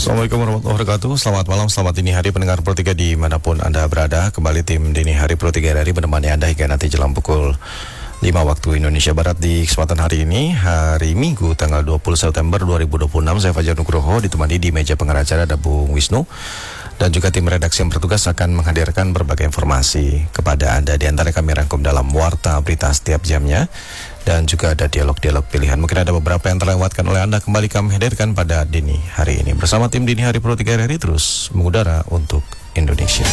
Assalamualaikum warahmatullahi wabarakatuh. Selamat malam, selamat dini hari pendengar Pro 3 dimanapun Anda berada. Kembali tim Dini Hari Pro 3 RRI menemani Anda hingga nanti jelang pukul 5 waktu Indonesia Barat. Di kesempatan hari ini, hari Minggu tanggal 20 September 2026, saya Fajar Nugroho ditemani di meja pengarah acara ada Bung Wisnu. Dan juga tim redaksi yang bertugas akan menghadirkan berbagai informasi kepada Anda. Di antara kami rangkum dalam warta berita setiap jamnya. Dan juga ada dialog-dialog pilihan. Mungkin ada beberapa yang terlewatkan oleh Anda. Kembali kami hadirkan pada dini hari ini. Bersama tim Dini Hari Pro 3 RRI terus mengudara untuk Indonesia.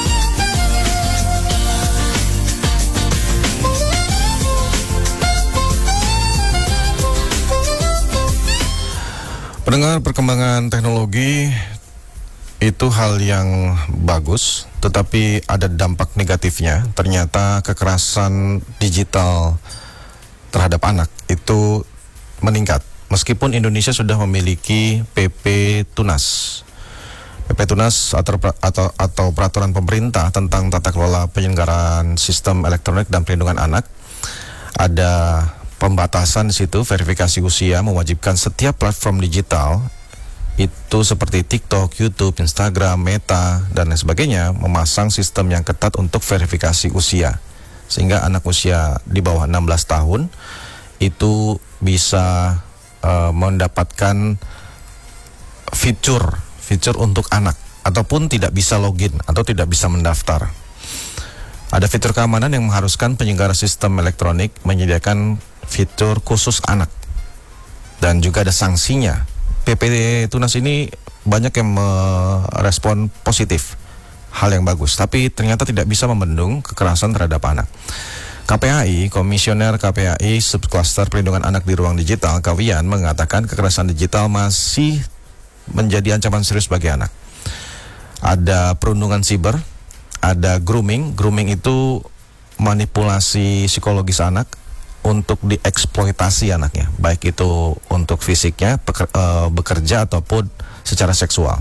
Pendengar, perkembangan teknologi itu hal yang bagus, tetapi ada dampak negatifnya. Ternyata kekerasan digital terhadap anak itu meningkat. Meskipun Indonesia sudah memiliki PP Tunas. PP Tunas atau peraturan pemerintah tentang tata kelola penyelenggaraan sistem elektronik dan perlindungan anak. Ada pembatasan di situ, verifikasi usia mewajibkan setiap platform digital itu seperti TikTok, YouTube, Instagram, Meta, dan lain sebagainya memasang sistem yang ketat untuk verifikasi usia. Sehingga anak usia di bawah 16 tahun itu bisa mendapatkan fitur untuk anak, ataupun tidak bisa login atau tidak bisa mendaftar. Ada fitur keamanan yang mengharuskan penyelenggara sistem elektronik menyediakan fitur khusus anak. Dan juga ada sanksinya. PP Tunas ini banyak yang merespon positif, hal yang bagus, tapi ternyata tidak bisa membendung kekerasan terhadap anak. KPAI, Komisioner KPAI Subkluster Perlindungan Anak di Ruang Digital, Kawian, mengatakan kekerasan digital masih menjadi ancaman serius bagi anak. Ada perundungan siber, ada grooming. Grooming itu manipulasi psikologis anak untuk dieksploitasi anaknya, baik itu untuk fisiknya, bekerja ataupun secara seksual.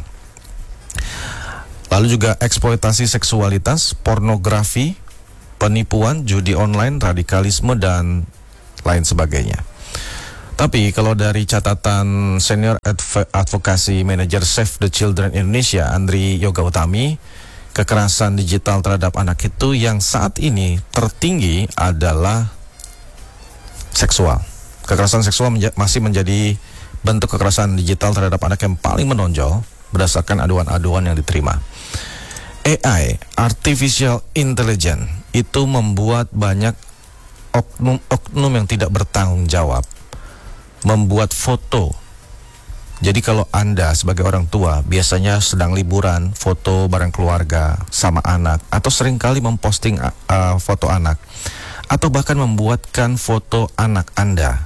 Lalu juga eksploitasi seksualitas, pornografi, penipuan, judi online, radikalisme, dan lain sebagainya. Tapi kalau dari catatan Senior Advokasi Manager Save the Children Indonesia, Andri Yoga Utami, kekerasan digital terhadap anak itu yang saat ini tertinggi adalah seksual. Kekerasan seksual masih menjadi bentuk kekerasan digital terhadap anak yang paling menonjol berdasarkan aduan-aduan yang diterima. AI, Artificial Intelligence, itu membuat banyak oknum yang tidak bertanggung jawab membuat foto. Jadi kalau Anda sebagai orang tua biasanya sedang liburan, foto bareng keluarga sama anak, atau seringkali memposting foto anak, atau bahkan membuatkan foto anak Anda,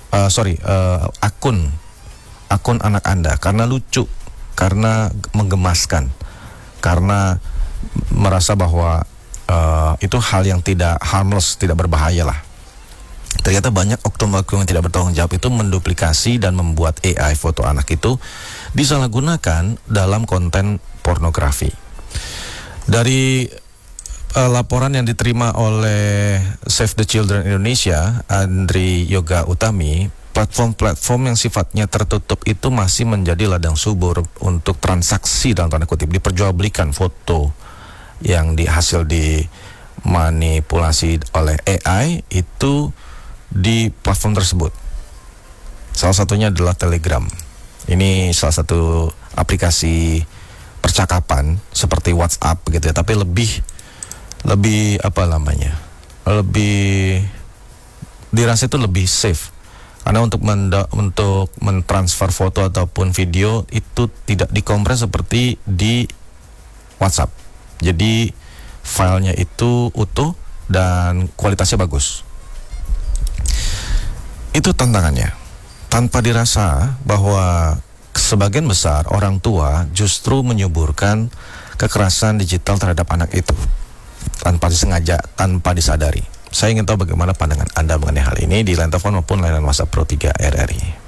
akun anak Anda karena lucu, karena menggemaskan, karena merasa bahwa itu hal yang tidak harmless, tidak berbahaya lah. Ternyata banyak oknum-oknum yang tidak bertanggung jawab itu menduplikasi dan membuat AI foto anak itu disalahgunakan dalam konten pornografi. Dari laporan yang diterima oleh Save the Children Indonesia, Andri Yoga Utami, platform-platform yang sifatnya tertutup itu masih menjadi ladang subur untuk transaksi dalam tanda kutip, diperjualbelikan foto yang hasil dimanipulasi oleh AI itu di platform tersebut. Salah satunya adalah Telegram. Ini salah satu aplikasi percakapan seperti WhatsApp gitu ya, tapi lebih dirasa itu lebih safe karena untuk mentransfer foto ataupun video itu tidak dikompres seperti di WhatsApp. Jadi filenya itu utuh dan kualitasnya bagus. Itu tantangannya. Tanpa dirasa bahwa sebagian besar orang tua justru menyuburkan kekerasan digital terhadap anak itu tanpa disengaja, tanpa disadari. Saya ingin tahu bagaimana pandangan Anda mengenai hal ini di line telepon maupun layanan WhatsApp Pro 3 RRI.